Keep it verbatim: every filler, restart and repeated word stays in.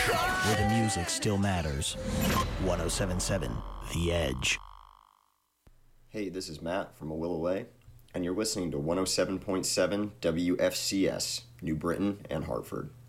where the music still matters. one oh seven point seven The Edge. Hey, this is Matt from Awilaway, and you're listening to one oh seven point seven W F C S, New Britain and Hartford.